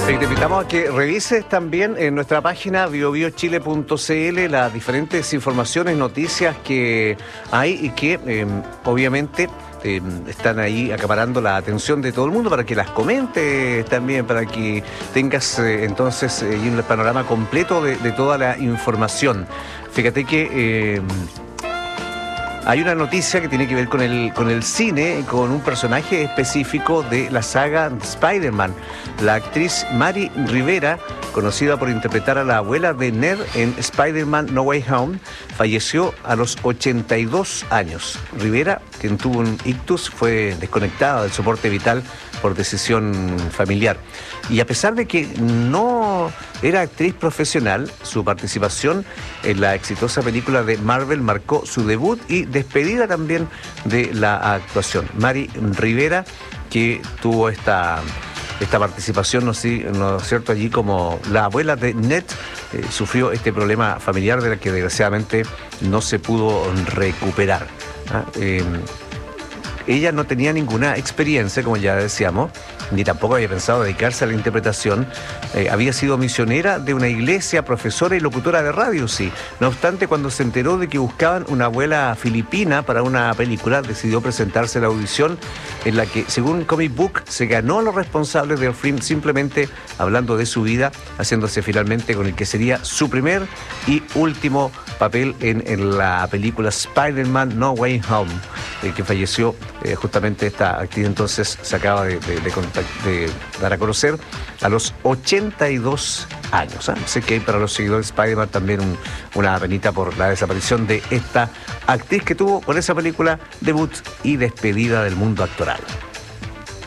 Te invitamos a que revises también en nuestra página biobiochile.cl las diferentes informaciones, noticias que hay y que obviamente están ahí acaparando la atención de todo el mundo para que las comentes también, para que tengas entonces un panorama completo de toda la información. Fíjate que hay una noticia que tiene que ver con el cine, con un personaje específico de la saga Spider-Man. La actriz Mari Rivera, conocida por interpretar a la abuela de Ned en Spider-Man No Way Home, falleció a los 82 años. Rivera, quien tuvo un ictus, fue desconectada del soporte vital por decisión familiar. Y a pesar de que no era actriz profesional, su participación en la exitosa película de Marvel marcó su debut y despedida también de la actuación. Mari Rivera, que tuvo esta participación, ¿no es cierto?, allí como la abuela de Ned, sufrió este problema familiar de la que desgraciadamente no se pudo recuperar. Ella no tenía ninguna experiencia, como ya decíamos, ni tampoco había pensado dedicarse a la interpretación. Había sido misionera de una iglesia, profesora y locutora de radio, sí. No obstante, cuando se enteró de que buscaban una abuela filipina para una película, decidió presentarse a la audición en la que, según Comic Book, se ganó a los responsables del film simplemente hablando de su vida, haciéndose finalmente con el que sería su primer y último papel en la película Spider-Man No Way Home, que falleció justamente esta actriz. Entonces se acaba de dar a conocer a los 82 años. Sé que hay para los seguidores de Spider-Man también una penita por la desaparición de esta actriz que tuvo con esa película debut y despedida del mundo actoral.